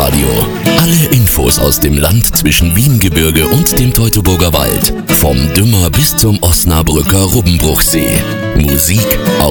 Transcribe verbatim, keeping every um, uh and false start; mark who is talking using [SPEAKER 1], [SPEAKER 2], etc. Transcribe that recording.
[SPEAKER 1] Live-Radio. Alle Infos aus dem Land zwischen Wiengebirge und dem Teutoburger Wald. Vom Dümmer bis zum Osnabrücker Rubbenbruchsee. Musik aus